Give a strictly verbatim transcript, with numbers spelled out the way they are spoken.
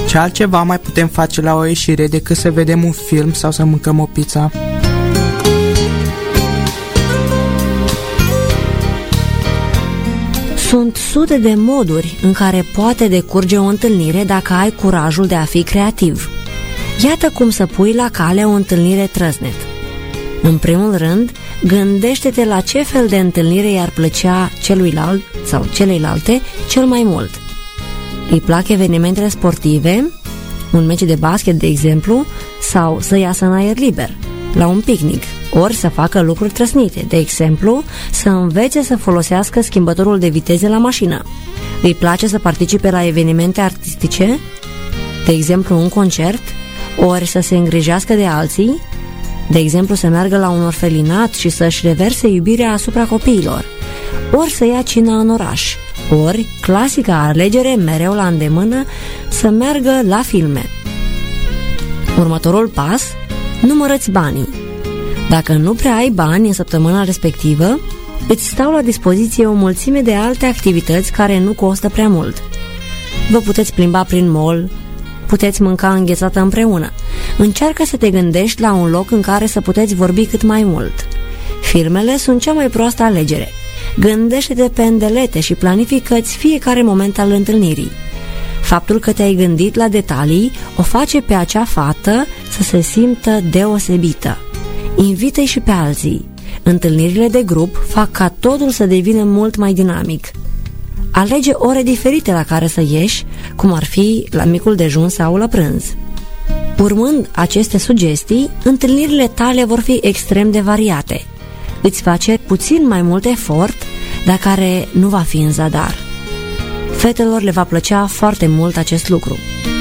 Ce altceva mai putem face la o ieșire decât să vedem un film sau să mâncăm o pizza? Sunt sute de moduri în care poate decurge o întâlnire dacă ai curajul de a fi creativ. Iată cum să pui la cale o întâlnire trăsnet. În primul rând, gândește-te la ce fel de întâlnire i-ar plăcea celuilalt sau celeilalte cel mai mult. Îi plac evenimentele sportive, un meci de basket, de exemplu, sau să iasă în aer liber, la un picnic, ori să facă lucruri trăsnite, de exemplu, să învețe să folosească schimbătorul de viteze la mașină. Îi place să participe la evenimente artistice, de exemplu un concert, ori să se îngrijească de alții, de exemplu să meargă la un orfelinat și să-și reverse iubirea asupra copiilor, ori să ia cina în oraș, ori, clasica alegere mereu la îndemână, să meargă la filme. Următorul pas, numără-ți banii. Dacă nu prea ai bani în săptămâna respectivă, îți stau la dispoziție o mulțime de alte activități care nu costă prea mult. Vă puteți plimba prin mall, puteți mânca înghețată împreună. Încearcă să te gândești la un loc în care să puteți vorbi cât mai mult. Filmele sunt cea mai proastă alegere. Gândește-te pe îndelete și planifică-ți fiecare moment al întâlnirii. Faptul că te-ai gândit la detalii o face pe acea fată să se simtă deosebită. Invită-i și pe alții. Întâlnirile de grup fac ca totul să devină mult mai dinamic. Alege ore diferite la care să ieși, cum ar fi la micul dejun sau la prânz. Urmând aceste sugestii, întâlnirile tale vor fi extrem de variate. Îți face puțin mai mult efort, dar care nu va fi în zadar. Fetelor le va plăcea foarte mult acest lucru.